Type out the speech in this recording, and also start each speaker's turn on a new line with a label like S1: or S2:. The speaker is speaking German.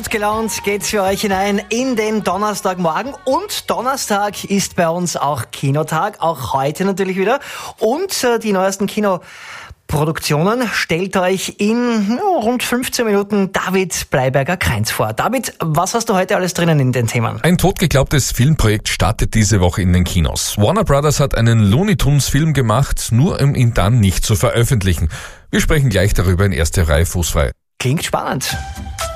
S1: Gut gelaunt geht's für euch hinein in den Donnerstagmorgen. Und Donnerstag ist bei uns auch Kinotag, auch heute natürlich wieder. Und die neuesten Kinoproduktionen stellt euch in rund 15 Minuten David Bleiberger-Kreinz vor. David, was hast du heute alles drinnen in den Themen?
S2: Ein totgeglaubtes Filmprojekt startet diese Woche in den Kinos. Warner Brothers hat einen Looney Tunes Film gemacht, nur um ihn dann nicht zu veröffentlichen. Wir sprechen gleich darüber in erster Reihe fußfrei.
S1: Klingt spannend.